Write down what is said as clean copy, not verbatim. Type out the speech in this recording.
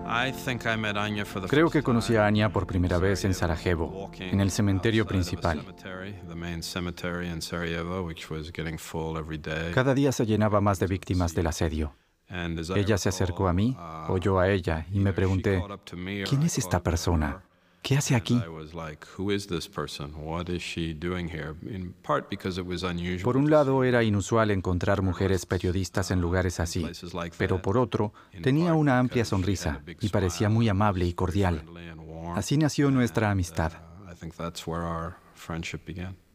Creo que conocí a Anya por primera vez en Sarajevo, en el cementerio principal. Cada día se llenaba más de víctimas del asedio. Ella se acercó a mí, o yo a ella, y me pregunté, ¿quién es esta persona? ¿Qué hace aquí? Por un lado, era inusual encontrar mujeres periodistas en lugares así, pero por otro, tenía una amplia sonrisa y parecía muy amable y cordial. Así nació nuestra amistad.